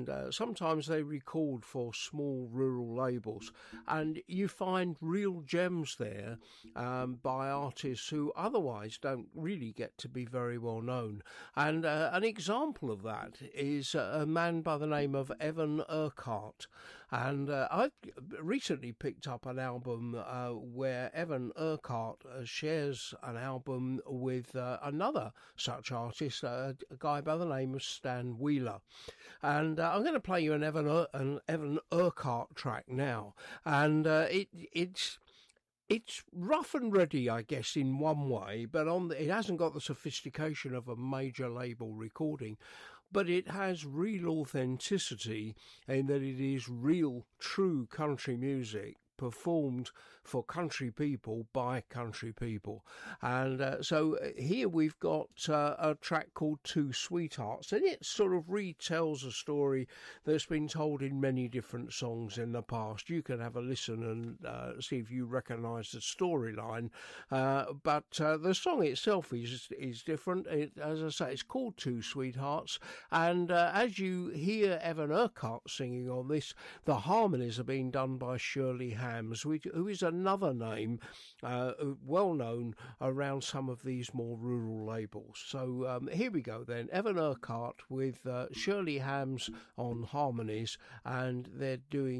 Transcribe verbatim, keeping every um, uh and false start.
uh, sometimes they record for small rural labels, and you find real gems there um, by artists who otherwise don't really get to be very well known. And uh, an example of that is a man by the name of Evan Urquhart. And uh, I've recently picked up an album uh, where Evan Urquhart uh, shares an album with uh, another such artist, uh, a guy by the name of Stan Wheeler. And uh, I'm going to play you an Evan, Ur- an Evan Urquhart track now. And uh, it it's... It's rough and ready, I guess, in one way, but on the, it hasn't got the sophistication of a major label recording, but it has real authenticity in that it is real, true country music performed for country people by country people. And uh, so here we've got uh, a track called Two Sweethearts, and it sort of retells a story that's been told in many different songs in the past. You can have a listen and uh, see if you recognise the storyline, uh, but uh, the song itself is is different. It, as I say, it's called Two Sweethearts, and uh, as you hear Evan Urquhart singing on this, the harmonies are being done by Shirley Hams, who is another name uh, well known around some of these more rural labels. So um, here we go then, Evan Urquhart with uh, Shirley Hams on harmonies, and they're doing